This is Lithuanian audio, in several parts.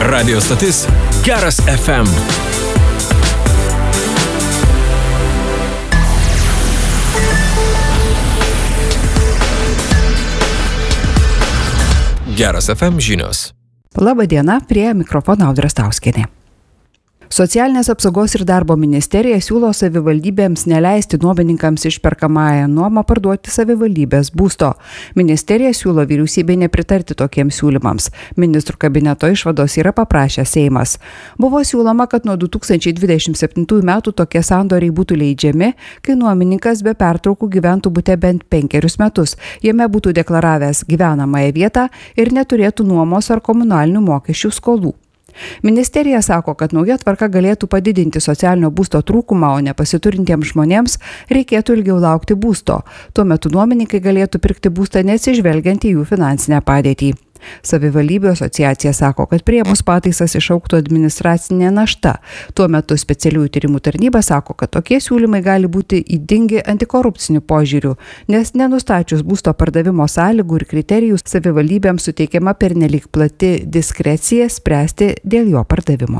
Radio stotis Geras FM. Geras FM žinios. Labą dieną, prie mikrofono Audra Stauskienė. Socialinės apsaugos ir darbo ministerija siūlo savivaldybėms neleisti nuomininkams išperkamąją nuomą parduoti savivaldybės būsto. Ministerija siūlo vyriausybei nepritarti tokiems siūlymams. Ministrų kabineto išvados yra paprašęs Seimas. Buvo siūloma, kad nuo 2027 metų tokie sandoriai būtų leidžiami, kai nuomininkas be pertraukų gyventų bute bent 5 metus. Jame būtų deklaravęs gyvenamąją vietą ir neturėtų nuomos ar komunalinių mokesčių skolų. Ministerija sako, kad nauja tvarka galėtų padidinti socialinio būsto trūkumą, o nepasiturintiems žmonėms reikėtų ilgiau laukti būsto. Tuo metu nuomininkai galėtų pirkti būstą neatsižvelgiant į jų finansinę padėtį. Savivaldybių asociacija sako, kad priėmus pataisas išaugtų administracinė našta. Tuo metu specialiųjų tyrimų tarnyba sako, kad tokie siūlymai gali būti ydingi antikorupciniu požiūriu, nes nenustačius būsto pardavimo sąlygų ir kriterijų savivaldybėms suteikiama pernelyg plati diskrecija spręsti dėl jo pardavimo.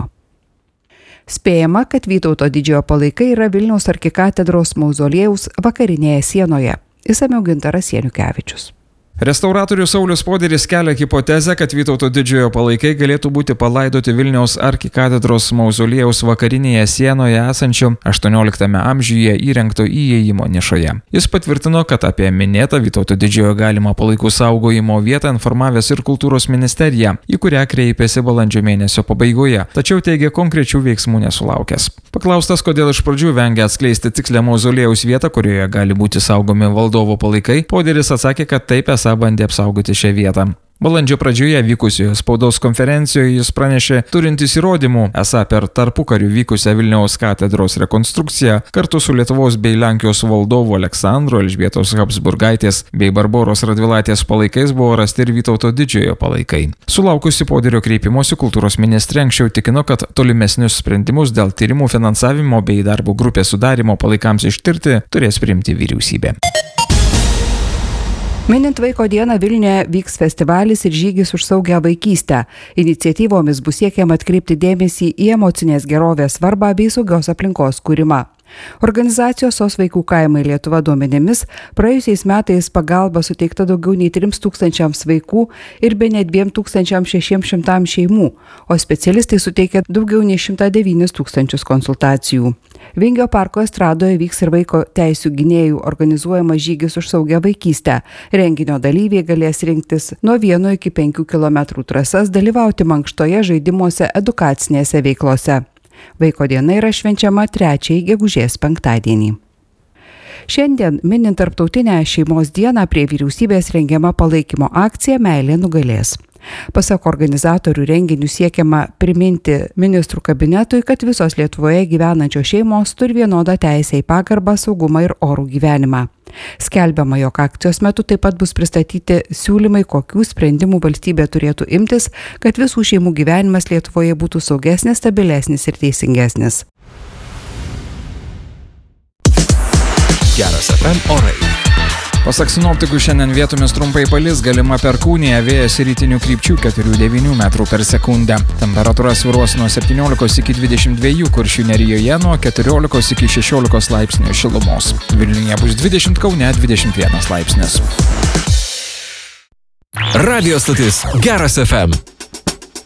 Spėjama, kad Vytauto didžiojo palaikai yra Vilniaus arkikatedros mauzoliejaus vakarinėje sienoje. Išsamiau Gintaras Janukevičius. Restauratorius Saulius Poderis kelia hipotezę, kad Vytauto didžiojo palaikai galėtų būti palaidoti Vilniaus arkikatedros mauzoliejaus vakarinėje sienoje esančio 18 amžiuje įrengto įėjimo nišoje. Jis patvirtino, kad apie minėtą Vytauto didžiojo galimą palaikų saugojimo vietą informavęs ir kultūros ministerija, į kurią kreipėsi balandžio mėnesio pabaigoje, tačiau teigia konkrečių veiksmų nesulaukęs. Paklaustas, kodėl iš pradžių vengia atskleisti tikslę mauzoliejaus vietą, kurioje gali būti saugomi valdovo palaikai, Poderis atsakė, kad taip bandė apsaugoti šią vietą. Balandžio pradžioje vykusioje spaudos konferencijoje jis pranešė turintis įrodymų, esą per tarpukariu vykusią Vilniaus katedros rekonstrukciją kartu su Lietuvos bei Lenkijos valdovu Aleksandro, Elžbietos Habsburgaitės bei Barboros Radvilaitės palaikais buvo rasti ir Vytauto didžiojo palaikai. Sulaukusi Poderio kreipimosi, kultūros ministrė anksčiau tikino, kad tolimesnius sprendimus dėl tyrimų finansavimo bei darbo grupės sudarimo palaikams ištirti turės priimti vyriausybė. Minint Vaiko dieną Vilniuje vyks festivalis ir žygis už saugią vaikystę. Iniciatyvomis bus siekiama atkreipti dėmesį į emocinės gerovės svarbą bei saugios aplinkos kūrimą. Organizacijos SOS vaikų kaimai Lietuva duomenimis praėjusiais metais pagalba suteikta daugiau nei 3000 vaikų ir bene 2600 šeimų, o specialistai suteikė daugiau nei 109 000 konsultacijų. Vingio parko estradoje vyks ir vaiko teisių gynėjų organizuojamas žygis už saugią vaikystę. Renginio dalyviai galės rinktis nuo 1 iki 5 km trasas, dalyvauti mankštoje, žaidimuose, edukacinėse veiklose. Vaiko diena yra švenčiama 3 gegužės penktadienį. Šiandien, minint Tarptautinę šeimos dieną, prie vyriausybės rengiama palaikymo akcija Meilė nugalės. Pasak organizatorių, renginių siekiama priminti ministrų kabinetui, kad visos Lietuvoje gyvenančios šeimos turi vienodą teisę į pagarbą, saugumą ir orų gyvenimą. Skelbiama, jog akcijos metu taip pat bus pristatyti siūlymai, kokių sprendimų valstybė turėtų imtis, kad visų šeimų gyvenimas Lietuvoje būtų saugesnis, stabilesnis ir teisingesnis. Geras FM orai. Pasak sinoptikų, šiandien vietomis trumpai palis, galima perkūnija, vėjas rytinių krypčių 4–9 metrų per sekundę. Temperatūra svyruos nuo 17 iki 22, Kuršių nerijoje nuo 14 iki 16 laipsnių šilumos. Vilniuje bus 20, Kaune 21 laipsnis. Radio stotis Geras FM.